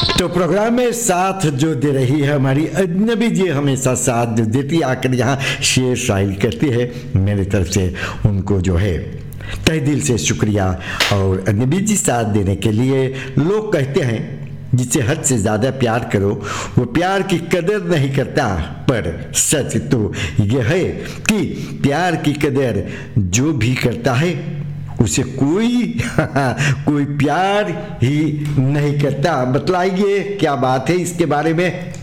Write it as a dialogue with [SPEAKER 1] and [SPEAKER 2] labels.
[SPEAKER 1] तो प्रोग्राम में साथ जो दे रही है हमारी अजनबी जी, हमेशा साथ जो देती आकर यहाँ शेर शायरी करती है, मेरी तरफ से उनको जो है तहे दिल से शुक्रिया। और अजनबी जी साथ देने के लिए, लोग कहते हैं जिसे हद से ज़्यादा प्यार करो वो प्यार की कदर नहीं करता, पर सच तो यह है कि प्यार की कदर जो भी करता है उसे कोई प्यार ही नहीं करता। बतलाइए क्या बात है इसके बारे में।